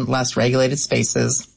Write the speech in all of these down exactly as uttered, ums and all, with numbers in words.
in less regulated spaces.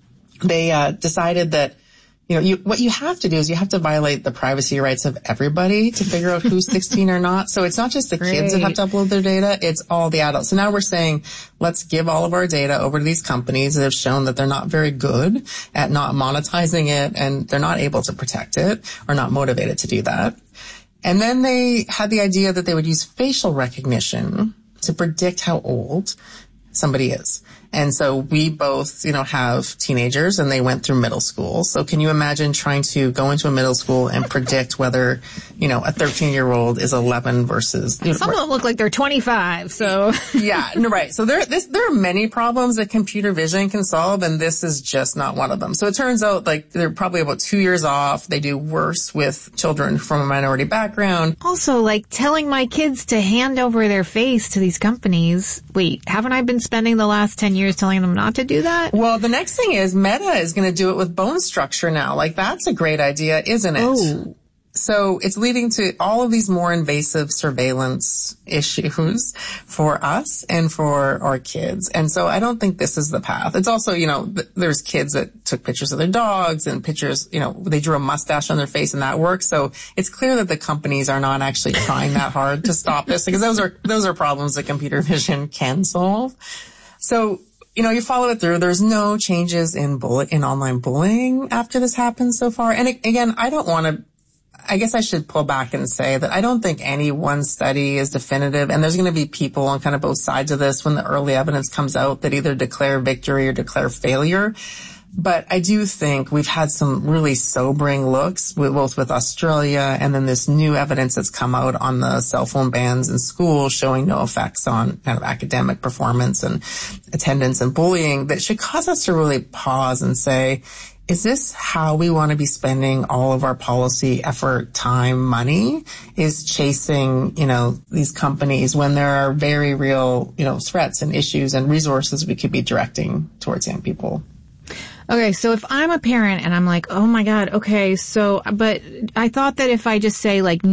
They uh, decided that, you know, you, what you have to do is you have to violate the privacy rights of everybody to figure out who's sixteen or not. So it's not just the Great. kids that have to upload their data, it's all the adults. So now we're saying, let's give all of our data over to these companies that have shown that they're not very good at not monetizing it, and they're not able to protect it or not motivated to do that. And then they had the idea that they would use facial recognition to predict how old somebody is. And so we both, you know, have teenagers, and they went through middle school. So can you imagine trying to go into a middle school and predict whether, you know, a thirteen-year-old is eleven versus... You know, some of them look like they're twenty-five, so... yeah, no, right. So there, this, there are many problems that computer vision can solve, and this is just not one of them. So it turns out, like, they're probably about two years off. They do worse with children from a minority background. Also, like, telling my kids to hand over their face to these companies. Wait, haven't I been spending the last ten years telling them not to do that? Well, the next thing is Meta is going to do it with bone structure now. Like, that's a great idea, isn't it? Oh. So it's leading to all of these more invasive surveillance issues for us and for our kids. And so I don't think this is the path. It's also, you know, th- there's kids that took pictures of their dogs and pictures, you know, they drew a mustache on their face and that works. So it's clear that the companies are not actually trying that hard to stop this, because those are, those are problems that computer vision can solve. So, you know, you follow it through. There's no changes in bully, in online bullying after this happened so far. And it, again, I don't want to, I guess I should pull back and say that I don't think any one study is definitive, and there's going to be people on kind of both sides of this when the early evidence comes out that either declare victory or declare failure. But I do think we've had some really sobering looks, with, both with Australia and then this new evidence that's come out on the cell phone bans in schools showing no effects on kind of academic performance and attendance and bullying, that should cause us to really pause and say, is this how we want to be spending all of our policy effort, time, money? Is chasing, you know, these companies when there are very real, you know, threats and issues and resources we could be directing towards young people? Okay, so if I'm a parent and I'm like, oh my God, okay, so, but I thought that if I just say like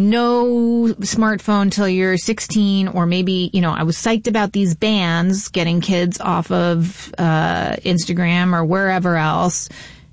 no smartphone till you're sixteen, or maybe, you know, I was psyched about these bans getting kids off of uh Instagram or wherever else.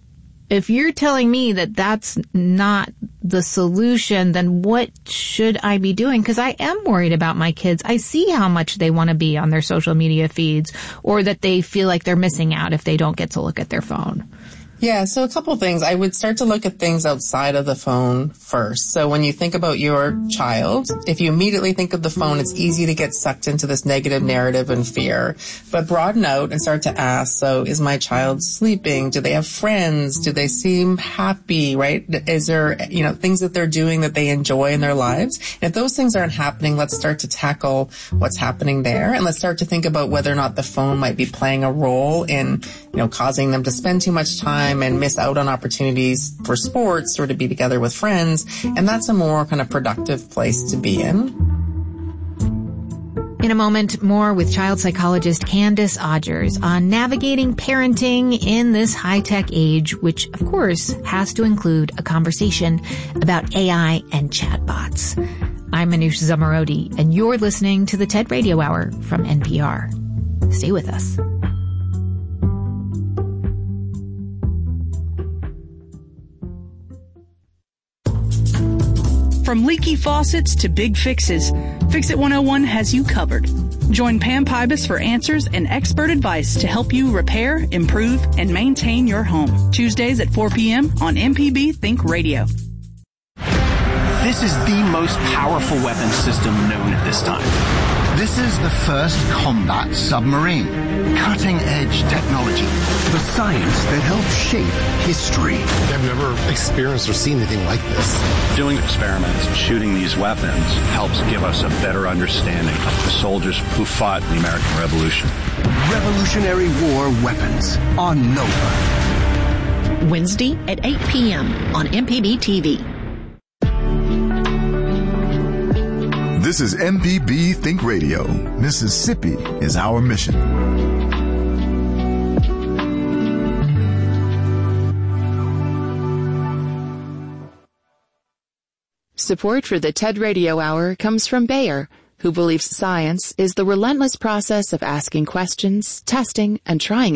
If you're telling me that that's not the solution, then what should I be doing? Because I am worried about my kids. I see how much they want to be on their social media feeds, or that they feel like they're missing out if they don't get to look at their phone. Yeah, so a couple of things. I would start to look at things outside of the phone first. So when you think about your child, if you immediately think of the phone, it's easy to get sucked into this negative narrative and fear. But broaden out and start to ask, so is my child sleeping? Do they have friends? Do they seem happy, right? Is there, you know, things that they're doing that they enjoy in their lives? And if those things aren't happening, let's start to tackle what's happening there. And let's start to think about whether or not the phone might be playing a role in, you know, causing them to spend too much time and miss out on opportunities for sports or to be together with friends. And that's a more kind of productive place to be in. In a moment, more with child psychologist Candace Odgers on navigating parenting in this high-tech age, which, of course, has to include a conversation about A I and chatbots. I'm Manoush Zomorodi, and you're listening to the TED Radio Hour from N P R. Stay with us. From leaky faucets to big fixes, Fix It one oh one has you covered. Join Pam Pybus for answers and expert advice to help you repair, improve, and maintain your home. Tuesdays at four p.m. on M P B Think Radio. This is the most powerful weapons system known at this time. This is the first combat submarine. Cutting-edge technology. The science that helped shape history. I've never experienced or seen anything like this. Doing experiments, shooting these weapons, helps give us a better understanding of the soldiers who fought in the American Revolution. Revolutionary War Weapons on Nova. Wednesday at eight p.m. on M P B T V. This is M P B Think Radio. Mississippi is our mission. Support for the TED Radio Hour comes from Bayer, who believes science is the relentless process of asking questions, testing, and trying